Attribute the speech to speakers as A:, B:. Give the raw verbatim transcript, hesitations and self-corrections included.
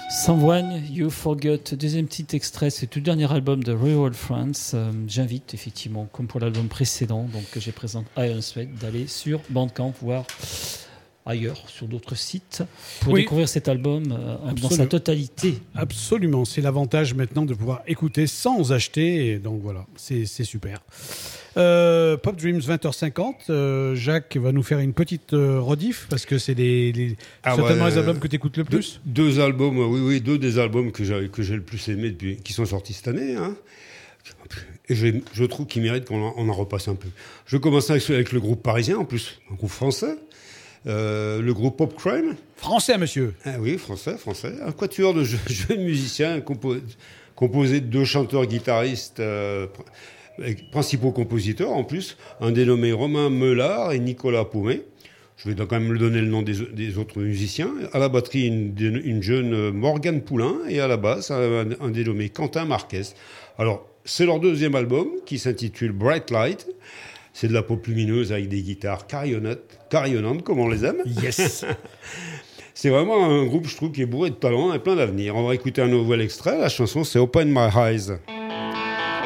A: Someone You Forgot, deuxième petit extrait, c'est tout le dernier album de Real France. Euh, j'invite effectivement, comme pour l'album précédent, donc que j'ai présenté Iron Sweat, d'aller sur Bandcamp, voire ailleurs, sur d'autres sites, pour oui. découvrir cet album euh, dans sa totalité.
B: Absolument, c'est l'avantage maintenant de pouvoir écouter sans acheter, et donc voilà, c'est, c'est super. Euh, Pop Dreams vingt heures cinquante, euh, Jacques va nous faire une petite euh, rediff parce que c'est les, les, ah certainement ouais, les albums que tu écoutes le plus.
C: Deux, deux albums, oui, oui, deux des albums que j'ai, que j'ai le plus aimé depuis, qui sont sortis cette année. Hein. Et je, je trouve qu'ils méritent qu'on en, on en repasse un peu. Je commence avec, avec le groupe parisien, en plus, un groupe français. Euh, le groupe Pop Crime.
B: Français, monsieur.
C: Ah oui, français, français. Un quatuor de jeunes jeune musiciens compo- composé de deux chanteurs-guitaristes. Euh, principaux compositeurs en plus, un dénommé Romain Meulard et Nicolas Paumet. Je vais donc quand même lui donner le nom des, des autres musiciens. À la batterie, une, une jeune Morgane Poulain et à la basse, un, un dénommé Quentin Marquez. Alors, c'est leur deuxième album qui s'intitule Bright Light. C'est de la pop lumineuse avec des guitares carillonnantes, carillonnantes comme on les aime.
B: Yes.
C: C'est vraiment un groupe, je trouve, qui est bourré de talent et plein d'avenir. On va écouter un nouvel extrait. La chanson, c'est Open My Eyes.